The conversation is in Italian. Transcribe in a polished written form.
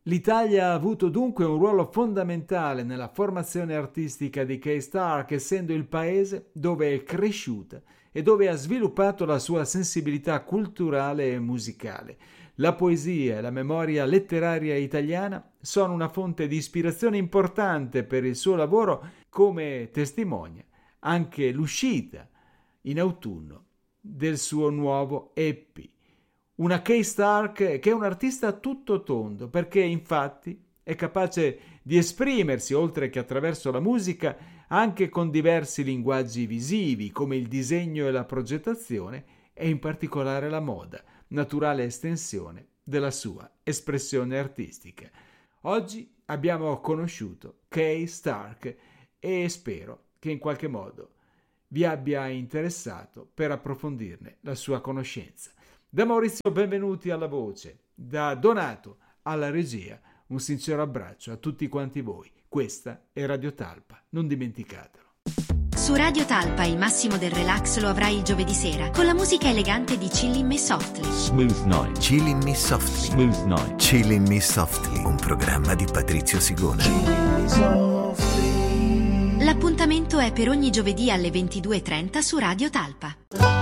L'Italia ha avuto dunque un ruolo fondamentale nella formazione artistica di Kay Stark, essendo il paese dove è cresciuta e dove ha sviluppato la sua sensibilità culturale e musicale. La poesia e la memoria letteraria italiana sono una fonte di ispirazione importante per il suo lavoro, come testimonia anche l'uscita in autunno del suo nuovo EP. Una Kay Stark che è un artista a tutto tondo, perché infatti è capace di esprimersi, oltre che attraverso la musica, anche con diversi linguaggi visivi, come il disegno e la progettazione, e in particolare la moda, naturale estensione della sua espressione artistica. Oggi abbiamo conosciuto Kay Stark e spero che in qualche modo vi abbia interessato per approfondirne la sua conoscenza. Da Maurizio benvenuti alla voce, da Donato alla regia, un sincero abbraccio a tutti quanti voi. Questa è Radio Talpa, non dimenticatelo. Su Radio Talpa il massimo del relax lo avrai il giovedì sera con la musica elegante di Chillin' Me Softly. Smooth Night. Chillin' Me Softly. Smooth Night. Chillin' Me Softly, un programma di Patrizio Sigona. L'appuntamento è per ogni giovedì alle 22:30 su Radio Talpa.